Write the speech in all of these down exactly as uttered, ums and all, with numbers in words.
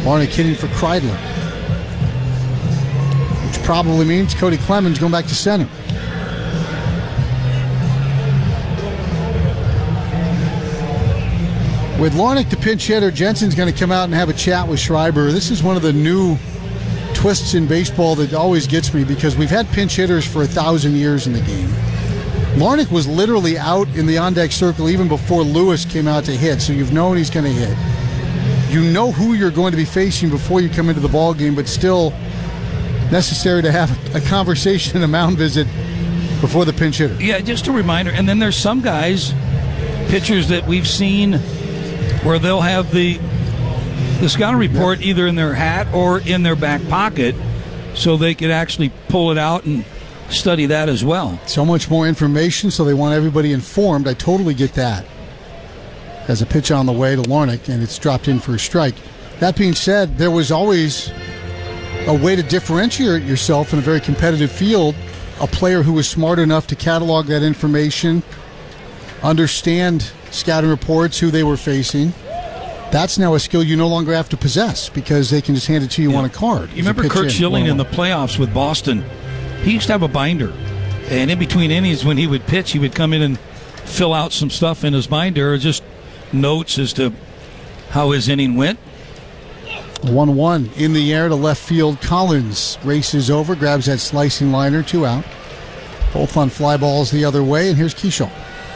Larnach hitting for Kreidler, which probably means Cody Clemens going back to center. With Larnach the pinch hitter, Jensen's going to come out and have a chat with Schreiber. This is one of the new twists in baseball that always gets me, because we've had pinch hitters for a thousand years in the game. Larnach was literally out in the on-deck circle even before Lewis came out to hit, so you've known he's going to hit. You know who you're going to be facing before you come into the ball game, but still necessary to have a conversation and a mound visit before the pinch hitter. Yeah, just a reminder. And then there's some guys, pitchers that we've seen where they'll have the the scouting report either in their hat or in their back pocket, so they could actually pull it out and study that as well. So much more information, so they want everybody informed. I totally get that. As a pitch on the way to Larnach, and it's dropped in for a strike. That being said, there was always a way to differentiate yourself in a very competitive field, a player who was smart enough to catalog that information, understand scouting reports, who they were facing. That's now a skill you no longer have to possess, because they can just hand it to you yeah. on a card. You remember Curt in, Schilling in the playoffs with Boston? He used to have a binder, and in between innings when he would pitch, he would come in and fill out some stuff in his binder, or just notes as to how his inning went. one one in the air to left field. Collins races over, grabs that slicing liner, two out. Both on fly balls the other way, and here's Kershaw.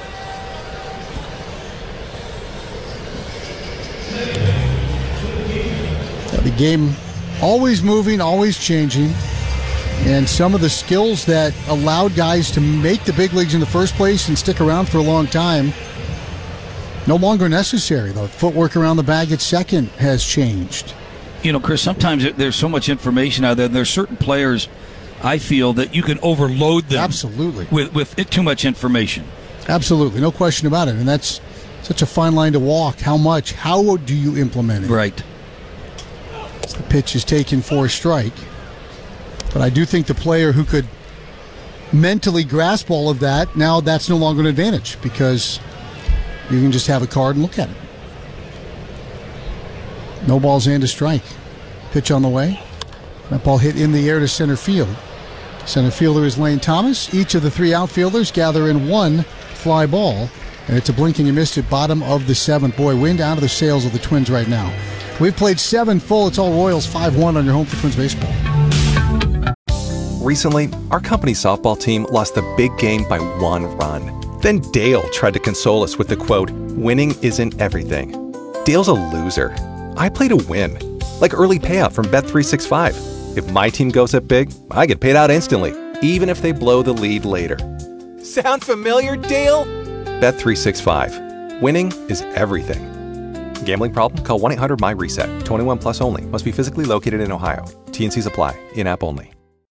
The game always moving, always changing, and some of the skills that allowed guys to make the big leagues in the first place and stick around for a long time no longer necessary. The footwork around the bag at second has changed. You know, Chris, sometimes there's so much information out there. There's certain players, I feel, that you can overload them. Absolutely. With, with too much information. Absolutely. No question about it. And that's such a fine line to walk. How much? How do you implement it? Right. The pitch is taken for a strike. But I do think the player who could mentally grasp all of that, now that's no longer an advantage, because you can just have a card and look at it. No balls and a strike. Pitch on the way. That ball hit in the air to center field. Center fielder is Lane Thomas. Each of the three outfielders gather in one fly ball, and it's a blink and you missed it, bottom of the seventh. Boy, wind out of the sails of the Twins right now. We've played seven full. It's all Royals, five one on your home for Twins baseball. Recently, our company softball team lost the big game by one run. Then Dale tried to console us with the quote, "Winning isn't everything." Dale's a loser. I play to win. Like early payout from Bet three sixty-five. If my team goes up big, I get paid out instantly, even if they blow the lead later. Sound familiar, Dale? Bet three sixty-five. Winning is everything. Gambling problem? Call one eight hundred M Y RESET. twenty-one plus only. Must be physically located in Ohio. T and Cs apply. In-app only.